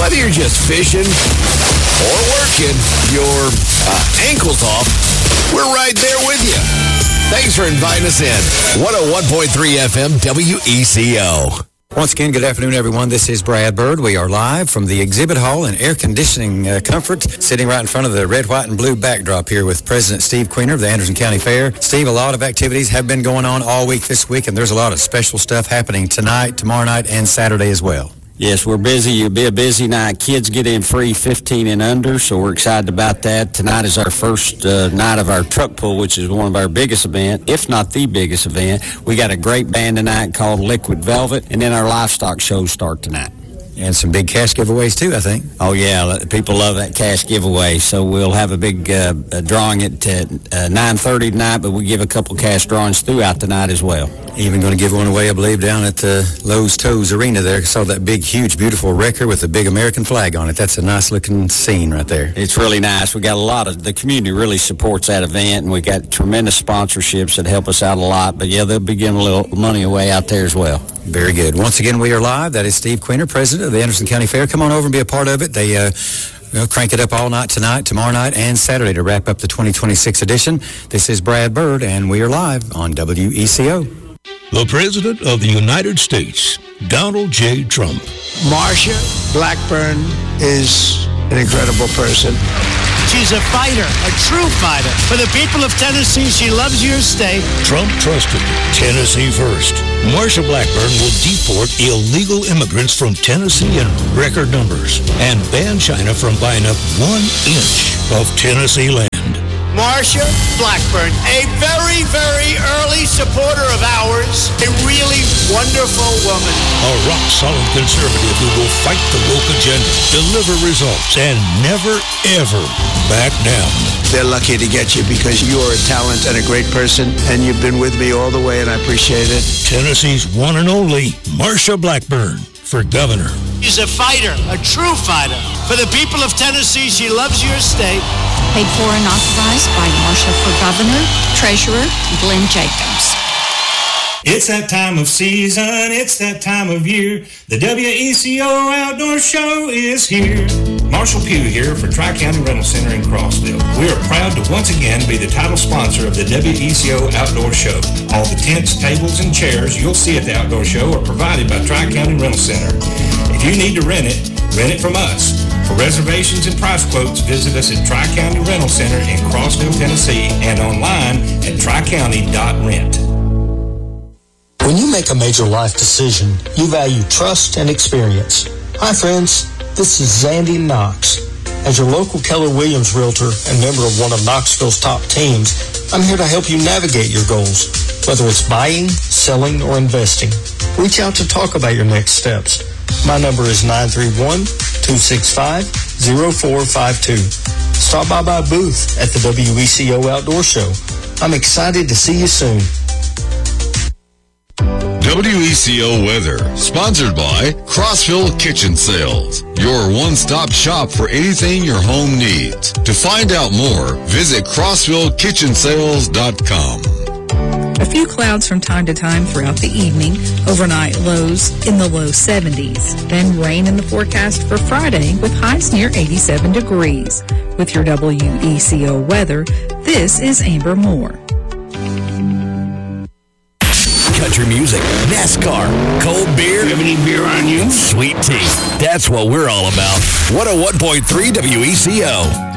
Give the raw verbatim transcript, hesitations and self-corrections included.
Whether you're just fishing or working your uh, ankles off, we're right there with you. Thanks for inviting us in. one oh one point three F M W E C O. Once again, good afternoon, everyone. This is Brad Bird. We are live from the exhibit hall in air conditioning uh, comfort, sitting right in front of the red, white, and blue backdrop here with President Steve Queener of the Anderson County Fair. Steve, a lot of activities have been going on all week this week, and there's a lot of special stuff happening tonight, tomorrow night, and Saturday as well. Yes, we're busy. It'll be a busy night. Kids get in free fifteen and under, so we're excited about that. Tonight is our first uh, night of our truck pull, which is one of our biggest events, if not the biggest event. We got a great band tonight called Liquid Velvet, and then our livestock shows start tonight. And some big cash giveaways, too, I think. Oh, yeah. People love that cash giveaway. So we'll have a big uh, drawing at uh, nine thirty tonight, but we'll give a couple cash drawings throughout the night as well. Even going to give one away, I believe, down at the Lowe's Toes Arena there. I saw that big, huge, beautiful wrecker with a big American flag on it. That's a nice-looking scene right there. It's really nice. We got a lot of, the community really supports that event, and we got tremendous sponsorships that help us out a lot. But, yeah, they'll be giving a little money away out there as well. Very good. Once again, we are live. That is Steve Queener, President of the Anderson County Fair. Come on over and be a part of it. They uh, you know, crank it up all night tonight, tomorrow night, and Saturday to wrap up the twenty twenty-six edition. This is Brad Bird, and we are live on W E C O. The President of the United States, Donald J. Trump. Marsha Blackburn is an incredible person. She's a fighter, a true fighter. For the people of Tennessee, she loves your state. Trump trusted Tennessee first. Marsha Blackburn will deport illegal immigrants from Tennessee in record numbers and ban China from buying up one inch of Tennessee land. Marsha Blackburn, a very, very early supporter of ours, a really wonderful woman. A rock-solid conservative who will fight the woke agenda, deliver results, and never, ever back down. They're lucky to get you because you are a talent and a great person, and you've been with me all the way, and I appreciate it. Tennessee's one and only Marsha Blackburn for governor. She's a fighter, a true fighter. For the people of Tennessee, she loves your state. Paid for and authorized by Marsha for Governor, Treasurer Glenn Jacobs. It's that time of season, it's that time of year. The W E C O Outdoor Show is here. Marshall Pugh here for Tri-County Rental Center in Crossville. We are proud to once again be the title sponsor of the W E C O Outdoor Show. All the tents, tables, and chairs you'll see at the Outdoor Show are provided by Tri-County Rental Center. If you need to rent it, rent it from us. For reservations and price quotes, visit us at Tri-County Rental Center in Crossville, Tennessee, and online at tri county dot rent. When you make a major life decision, you value trust and experience. Hi, friends. This is Zandy Knox. As your local Keller Williams realtor and member of one of Knoxville's top teams, I'm here to help you navigate your goals, whether it's buying, selling, or investing. Reach out to talk about your next steps. My number is nine three one, two six five, zero four five two. Stop by my booth at the W E C O Outdoor Show. I'm excited to see you soon. W E C O Weather, sponsored by Crossville Kitchen Sales, your one-stop shop for anything your home needs. To find out more, visit crossville kitchen sales dot com. A few clouds from time to time throughout the evening, overnight lows in the low seventies. Then rain in the forecast for Friday with highs near eighty-seven degrees. With your W E C O weather, this is Amber Moore. Country music, NASCAR, cold beer. You have any beer on you? Sweet tea. That's what we're all about. one oh one point three W E C O.